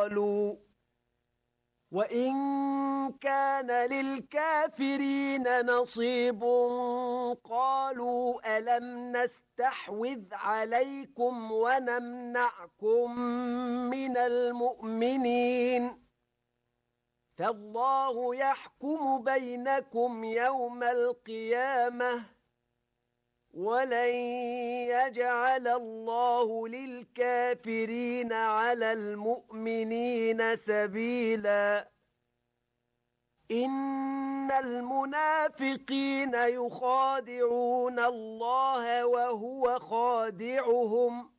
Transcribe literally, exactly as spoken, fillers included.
قالوا وإن كان للكافرين نصيب قالوا ألم نستحوذ عليكم ونمنعكم من المؤمنين فالله يحكم بينكم يوم القيامة ولن يجعل الله للكافرين على المؤمنين سبيلا إن المنافقين يخادعون الله وهو خادعهم